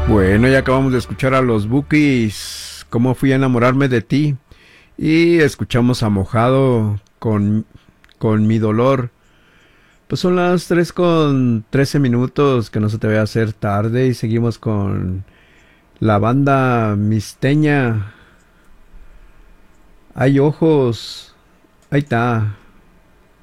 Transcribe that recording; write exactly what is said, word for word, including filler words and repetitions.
Bueno, ya acabamos de escuchar a los Bookies, cómo fui a enamorarme de ti. Y escuchamos a Mojado con, con Mi Dolor. Pues son las tres con trece minutos, que no se te vaya a hacer tarde. Y seguimos con la banda Misteña. Hay ojos. Ahí está.